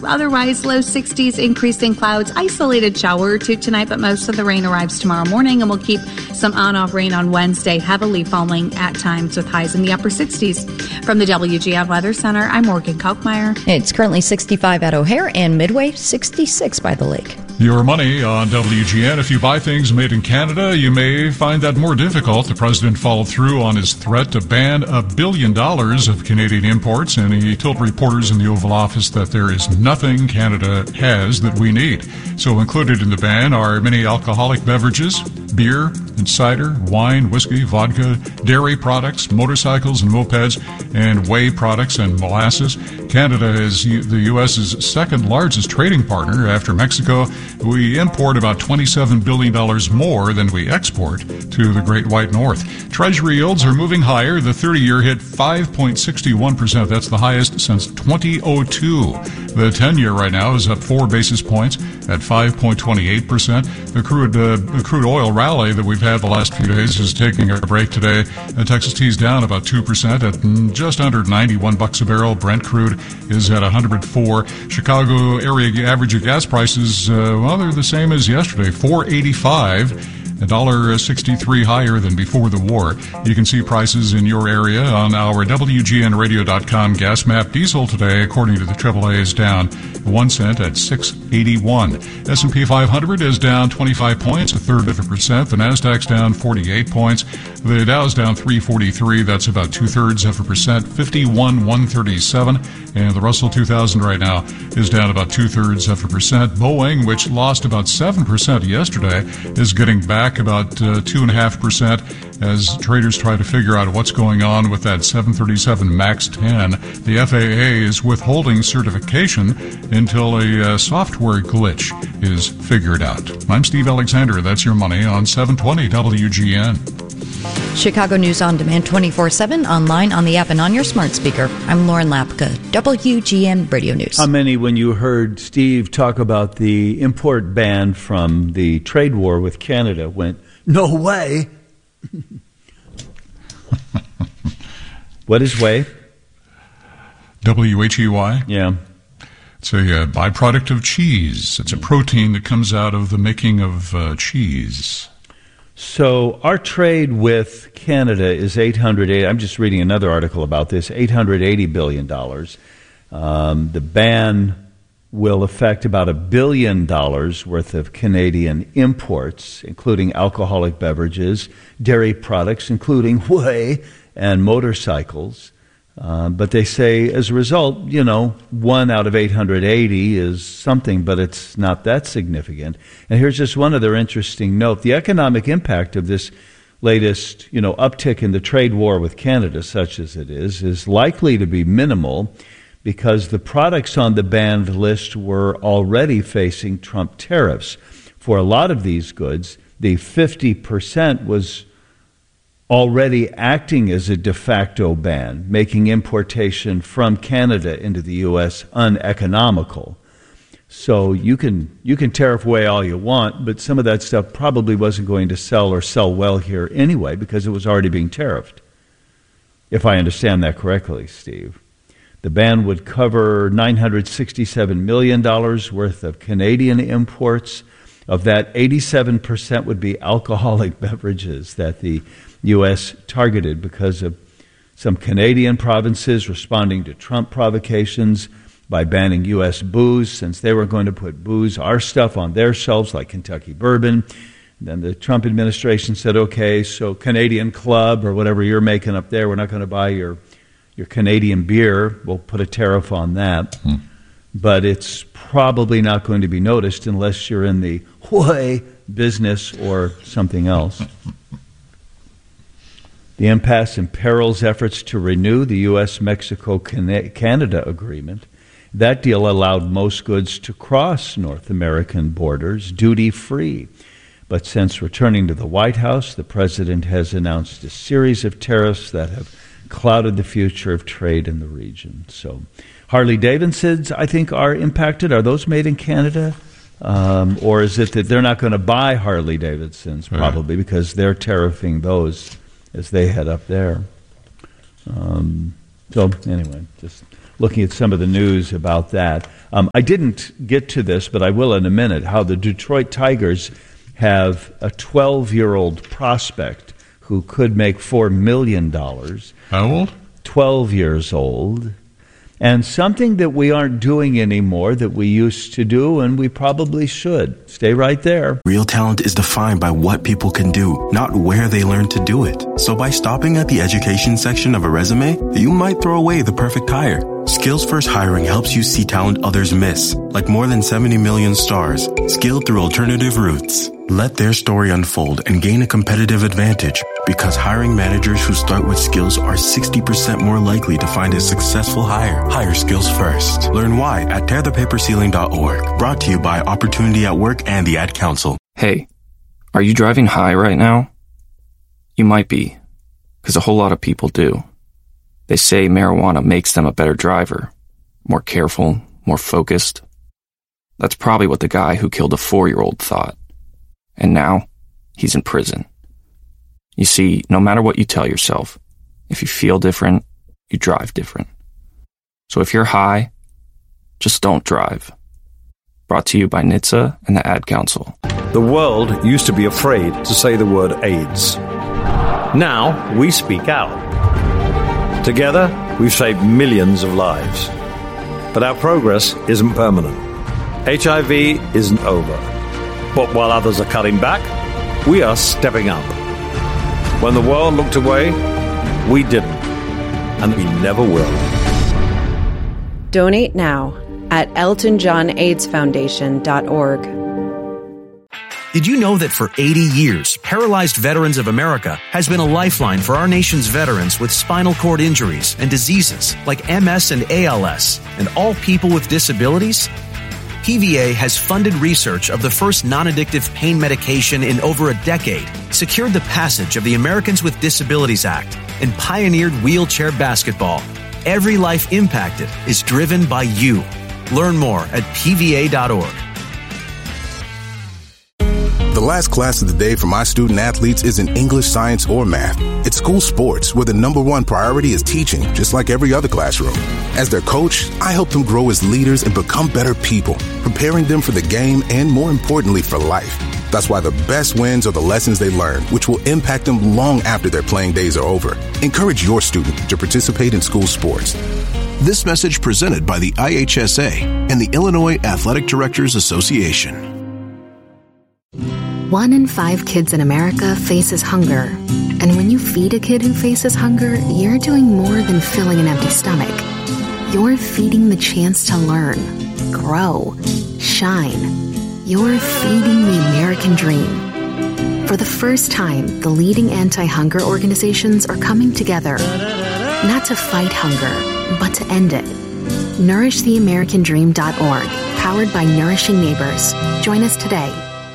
Otherwise, low 60s, increasing clouds, isolated shower or two tonight, but most of the rain arrives tomorrow morning, and we'll keep some on-off rain on Wednesday, heavily falling at times with highs in the upper 60s. From the WGN Weather Center, I'm Morgan Kalkmeyer. It's currently 65 at O'Hare and Midway, 66 by the lake. Your money on WGN. If you buy things made in Canada, you may find that more difficult. The president followed through on his threat to ban $1 billion of Canadian imports, and he told reporters in the Oval Office that there is nothing Canada has that we need. So included in the ban are many alcoholic beverages, beer and cider, wine, whiskey, vodka, dairy products, motorcycles and mopeds, and whey products and molasses. Canada is the U.S.'s second largest trading partner after Mexico. We import about $27 billion more than we export to the Great White North. Treasury yields are moving higher. The 30-year hit 5.61%. That's the highest since 2002. The 10-year right now is up 4 basis points at 5.28%. The crude oil rally that we've had the last few days is taking a break today. The Texas T's down about 2% at just under $91 a barrel. Brent crude is at 104. Chicago area average gas prices, they're the same as yesterday, $4.85. $1.63 higher than before the war. You can see prices in your area on our WGNradio.com gas map. Diesel today, according to the AAA, is down 1 cent at $6.81. S&P 500 is down 25 points, 1/3%. The Nasdaq's down 48 points. The Dow's down 343. That's about 2/3%. 51,137. And the Russell 2000 right now is down about 2/3%. Boeing, which lost about 7% yesterday, is getting back about 2.5% as traders try to figure out what's going on with that 737 MAX 10. The FAA is withholding certification until a software glitch is figured out. I'm Steve Alexander. That's your money on 720 WGN. Chicago News on Demand 24/7, online, on the app, and on your smart speaker. I'm Lauren Lapka, WGN Radio News. How many, when you heard Steve talk about the import ban from the trade war with Canada, went, "No way"? What is whey? WHEY? Yeah. It's a byproduct of cheese. It's a protein that comes out of the making of cheese. So our trade with Canada is $880. I'm just reading another article about this. $880 billion. The ban will affect about $1 billion worth of Canadian imports, including alcoholic beverages, dairy products, including whey, and motorcycles. But they say, as a result, 1 out of 880 is something, but it's not that significant. And here's just one other interesting note. The economic impact of this latest, uptick in the trade war with Canada, such as it is likely to be minimal because the products on the banned list were already facing Trump tariffs. For a lot of these goods, the 50% was already acting as a de facto ban, making importation from Canada into the U.S. uneconomical. So you can tariff away all you want, but some of that stuff probably wasn't going to sell well here anyway because it was already being tariffed. If I understand that correctly, Steve. The ban would cover $967 million worth of Canadian imports. Of that, 87% would be alcoholic beverages that the U.S. targeted because of some Canadian provinces responding to Trump provocations by banning U.S. booze, since they were going to put booze, our stuff, on their shelves, like Kentucky bourbon. And then the Trump administration said, okay, so Canadian Club or whatever you're making up there, we're not going to buy your Canadian beer. We'll put a tariff on that. But it's probably not going to be noticed unless you're in the whey business or something else. The impasse imperils efforts to renew the U.S.-Mexico-Canada agreement. That deal allowed most goods to cross North American borders duty-free. But since returning to the White House, the president has announced a series of tariffs that have clouded the future of trade in the region. So Harley-Davidsons, I think, are impacted. Are those made in Canada? Or is it that they're not going to buy Harley-Davidsons, probably, because they're tariffing those as they head up there. So anyway, just looking at some of the news about that. I didn't get to this, but I will in a minute, how the Detroit Tigers have a 12-year-old prospect who could make $4 million. How old? 12 years old. And something that we aren't doing anymore that we used to do, and we probably should. Stay right there. Real talent is defined by what people can do, not where they learn to do it. So by stopping at the education section of a resume, you might throw away the perfect hire. Skills First Hiring helps you see talent others miss, like more than 70 million stars, skilled through alternative routes. Let their story unfold and gain a competitive advantage, because hiring managers who start with skills are 60% more likely to find a successful hire. Hire skills first. Learn why at tearthepaperceiling.org. Brought to you by Opportunity at Work and the Ad Council. Hey, are you driving high right now? You might be, because a whole lot of people do. They say marijuana makes them a better driver, more careful, more focused. That's probably what the guy who killed a 4-year-old thought. And now, he's in prison. You see, no matter what you tell yourself, if you feel different, you drive different. So if you're high, just don't drive. Brought to you by NHTSA and the Ad Council. The world used to be afraid to say the word AIDS. Now, we speak out. Together, we've saved millions of lives. But our progress isn't permanent. HIV isn't over. But while others are cutting back, we are stepping up. When the world looked away, we didn't. And we never will. Donate now at EltonJohnAIDSFoundation.org. Did you know that for 80 years, Paralyzed Veterans of America has been a lifeline for our nation's veterans with spinal cord injuries and diseases like MS and ALS, and all people with disabilities? PVA has funded research of the first non-addictive pain medication in over a decade, secured the passage of the Americans with Disabilities Act, and pioneered wheelchair basketball. Every life impacted is driven by you. Learn more at pva.org. The last class of the day for my student athletes isn't English, science, or math. It's school sports, where the number one priority is teaching, just like every other classroom. As their coach, I help them grow as leaders and become better people, preparing them for the game and, more importantly, for life. That's why the best wins are the lessons they learn, which will impact them long after their playing days are over. Encourage your student to participate in school sports. This message presented by the IHSA and the Illinois Athletic Directors Association. 1 in 5 kids in America faces hunger. And when you feed a kid who faces hunger, you're doing more than filling an empty stomach. You're feeding the chance to learn, grow, shine. You're feeding the American dream. For the first time, the leading anti-hunger organizations are coming together, not to fight hunger, but to end it. NourishTheAmericanDream.org, powered by Nourishing Neighbors. Join us today.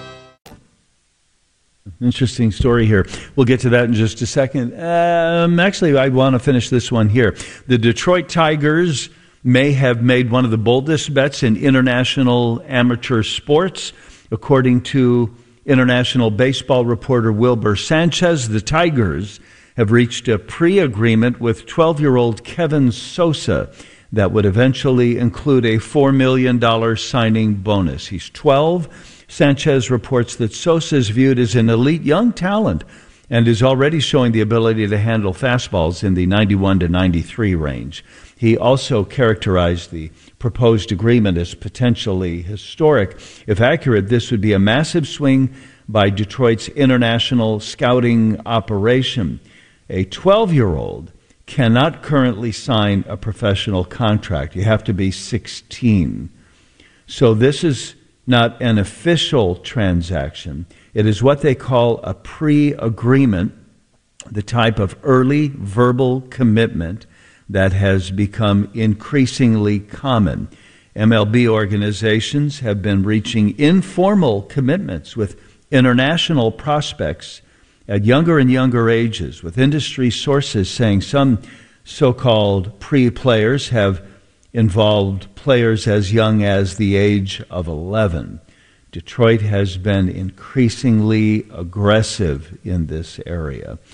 Interesting story here. We'll get to that in just a second. Actually, I want to finish this one here. The Detroit Tigers may have made one of the boldest bets in international amateur sports. According to international baseball reporter Wilbur Sanchez, the Tigers have reached a pre-agreement with 12-year-old Kevin Sosa that would eventually include a $4 million signing bonus. He's 12. Sanchez reports that Sosa is viewed as an elite young talent and is already showing the ability to handle fastballs in the 91 to 93 range. He also characterized the proposed agreement as potentially historic. If accurate, this would be a massive swing by Detroit's international scouting operation. A 12-year-old cannot currently sign a professional contract. You have to be 16. So this is not an official transaction. It is what they call a pre-agreement, the type of early verbal commitment that has become increasingly common. MLB organizations have been reaching informal commitments with international prospects at younger and younger ages, with industry sources saying some so-called pre-players have involved players as young as the age of 11. Detroit has been increasingly aggressive in this area.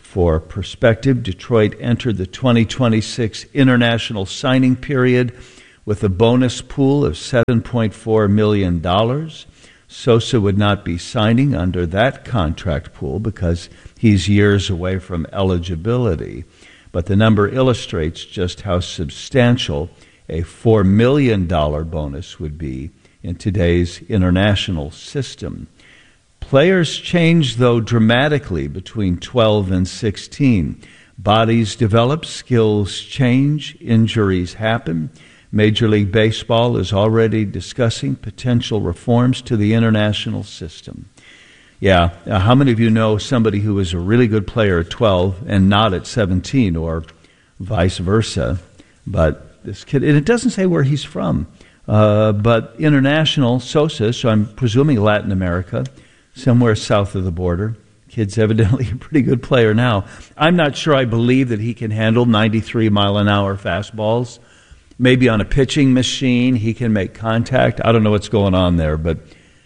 For perspective, Detroit entered the 2026 international signing period with a bonus pool of $7.4 million. Sosa would not be signing under that contract pool because he's years away from eligibility. But the number illustrates just how substantial a $4 million bonus would be in today's international system. Players change, though, dramatically between 12 and 16. Bodies develop, skills change, injuries happen. Major League Baseball is already discussing potential reforms to the international system. Yeah, how many of you know somebody who was a really good player at 12 and not at 17, or vice versa? But this kid, and it doesn't say where he's from, but international, Sosa, so I'm presuming Latin America, somewhere south of the border. Kid's evidently a pretty good player now. I'm not sure I believe that he can handle 93-mile-an-hour fastballs. Maybe on a pitching machine he can make contact. I don't know what's going on there, but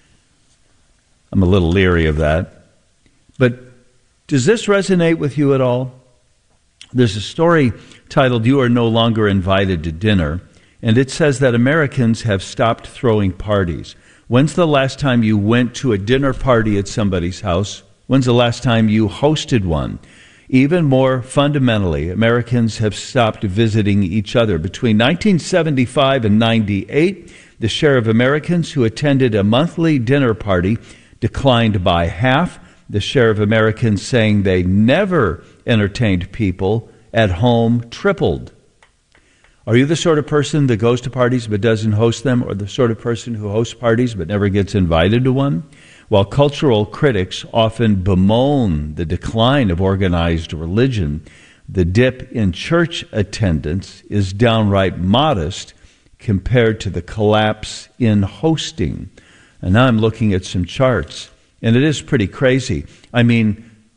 I'm a little leery of that. But does this resonate with you at all? There's a story titled "You Are No Longer Invited to Dinner," and it says that Americans have stopped throwing parties. When's the last time you went to a dinner party at somebody's house? When's the last time you hosted one? Even more fundamentally, Americans have stopped visiting each other. Between 1975 and 98, the share of Americans who attended a monthly dinner party declined by half. The share of Americans saying they never entertained people at home tripled. Are you the sort of person that goes to parties but doesn't host them, or the sort of person who hosts parties but never gets invited to one? While cultural critics often bemoan the decline of organized religion, the dip in church attendance is downright modest compared to the collapse in hosting. And now I'm looking at some charts, and it is pretty crazy. I mean,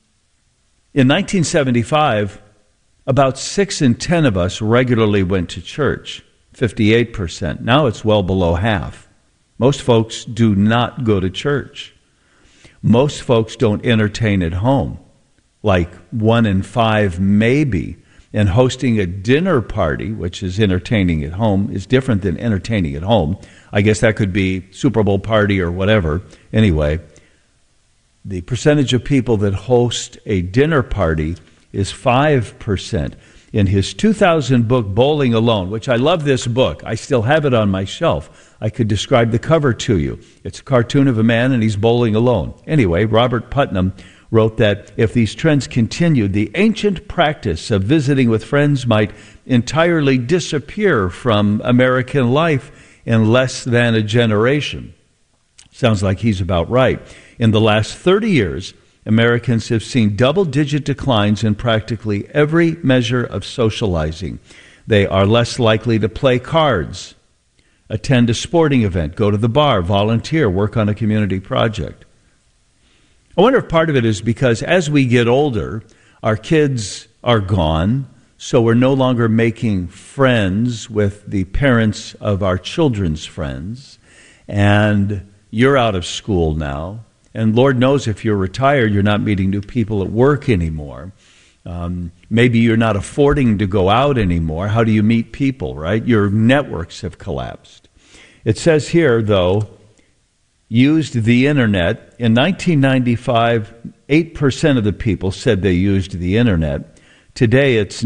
in 1975, about 6 in 10 of us regularly went to church, 58%. Now it's well below half. Most folks do not go to church. Most folks don't entertain at home, like 1 in 5 maybe. And hosting a dinner party, which is entertaining at home, is different than entertaining at home. I guess that could be Super Bowl party or whatever. Anyway, the percentage of people that host a dinner party is 5%. In his 2000 book, Bowling Alone, which I love this book. I still have it on my shelf. I could describe the cover to you. It's a cartoon of a man and he's bowling alone. Anyway, Robert Putnam wrote that if these trends continued, the ancient practice of visiting with friends might entirely disappear from American life in less than a generation. Sounds like he's about right. In the last 30 years, Americans have seen double-digit declines in practically every measure of socializing. They are less likely to play cards, attend a sporting event, go to the bar, volunteer, work on a community project. I wonder if part of it is because as we get older, our kids are gone, so we're no longer making friends with the parents of our children's friends, and you're out of school now. And Lord knows if you're retired, you're not meeting new people at work anymore. Maybe you're not affording to go out anymore. How do you meet people, right? Your networks have collapsed. It says here, though, used the internet. In 1995, 8% of the people said they used the internet. Today, it's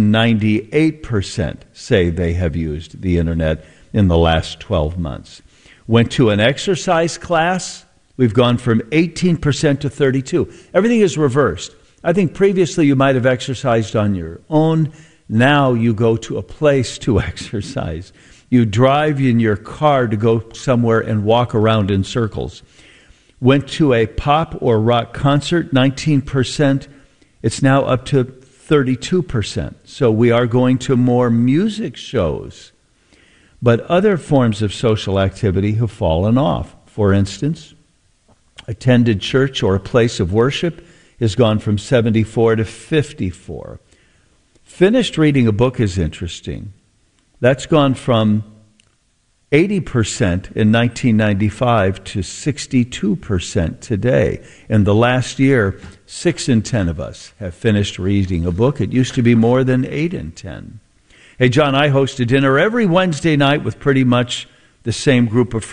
98% say they have used the internet in the last 12 months. Went to an exercise class. We've gone from 18% to 32%. Everything is reversed. I think previously you might have exercised on your own. Now you go to a place to exercise. You drive in your car to go somewhere and walk around in circles. Went to a pop or rock concert, 19%. It's now up to 32%. So we are going to more music shows. But other forms of social activity have fallen off. For instance, attended church or a place of worship has gone from 74 to 54. Finished reading a book is interesting. That's gone from 80% in 1995 to 62% today. In the last year, 6 in 10 of us have finished reading a book. It used to be more than 8 in 10. Hey, John, I host a dinner every Wednesday night with pretty much the same group of